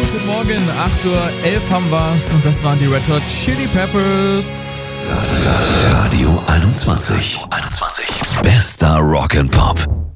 Guten Morgen, 8:11 Uhr haben wir's und das waren die Red Hot Chili Peppers. Radio 21. Bester Rock and Pop.